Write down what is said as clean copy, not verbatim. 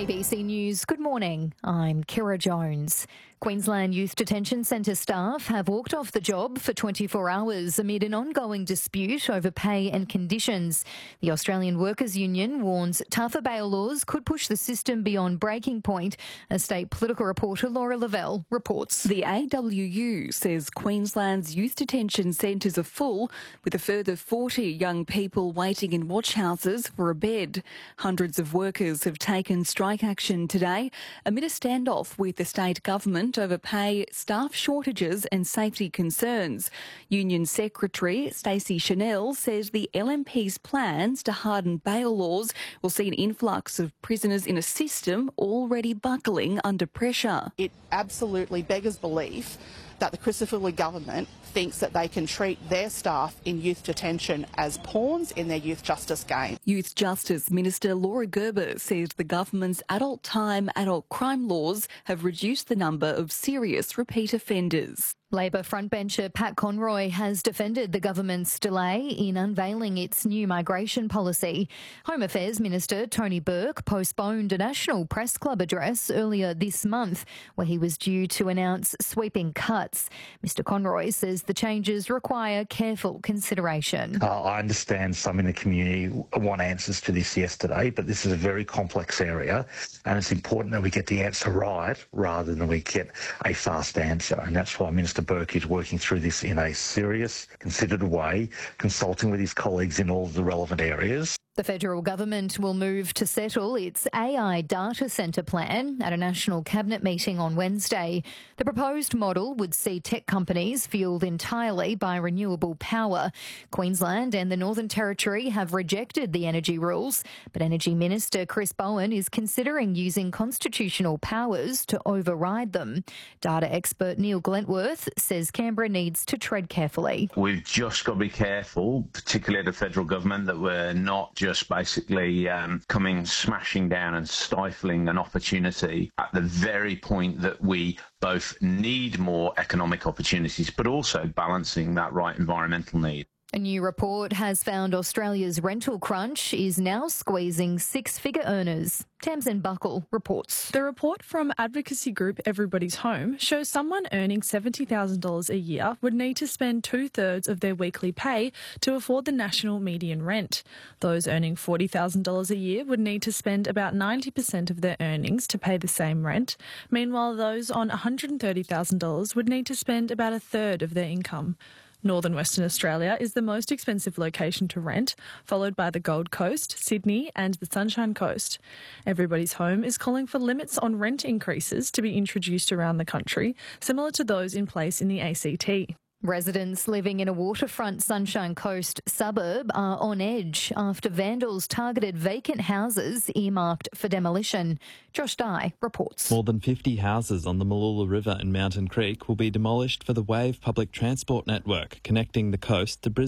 ABC News, good morning. I'm Kira Jones. Queensland Youth Detention Centre staff have walked off the job for 24 hours amid an ongoing dispute over pay and conditions. The Australian Workers' Union warns tougher bail laws could push the system beyond breaking point, as state political reporter Laura Lavelle reports. The AWU says Queensland's youth detention centres are full, with a further 40 young people waiting in watch houses for a bed. Hundreds of workers have taken strike action today amid a standoff with the state government over pay, staff shortages and safety concerns. Union Secretary Stacey Chanel says the LNP's plans to harden bail laws will see an influx of prisoners in a system already buckling under pressure. It absolutely beggars belief that the Christopher Luxon government thinks that they can treat their staff in youth detention as pawns in their youth justice game. Youth Justice Minister Laura Gerber says the government's adult time, adult crime laws have reduced the number of serious repeat offenders. Labor frontbencher Pat Conroy has defended the government's delay in unveiling its new migration policy. Home Affairs Minister Tony Burke postponed a National Press Club address earlier this month, where he was due to announce sweeping cuts. Mr Conroy says the changes require careful consideration. I understand some in the community want answers to this yesterday, but this is a very complex area, and it's important that we get the answer right rather than we get a fast answer. And that's why Minister Burke is working through this in a serious, considered way, consulting with his colleagues in all of the relevant areas. The federal government will move to settle its AI data centre plan at a national cabinet meeting on Wednesday. The proposed model would see tech companies fuelled entirely by renewable power. Queensland and the Northern Territory have rejected the energy rules, but Energy Minister Chris Bowen is considering using constitutional powers to override them. Data expert Neil Glentworth says Canberra needs to tread carefully. We've just got to be careful, particularly at the federal government, that we're not just basically coming smashing down and stifling an opportunity at the very point that we both need more economic opportunities, but also balancing that right environmental need. A new report has found Australia's rental crunch is now squeezing six-figure earners. Tamsin Buckle reports. The report from advocacy group Everybody's Home shows someone earning $70,000 a year would need to spend 2/3 of their weekly pay to afford the national median rent. Those earning $40,000 a year would need to spend about 90% of their earnings to pay the same rent. Meanwhile, those on $130,000 would need to spend about 1/3 of their income. Northern Western Australia is the most expensive location to rent, followed by the Gold Coast, Sydney and the Sunshine Coast. Everybody's Home is calling for limits on rent increases to be introduced around the country, similar to those in place in the ACT. Residents living in a waterfront Sunshine Coast suburb are on edge after vandals targeted vacant houses earmarked for demolition. Josh Dye reports. More than 50 houses on the Mooloolah River and Mountain Creek will be demolished for the Wave public transport network connecting the coast to Brisbane.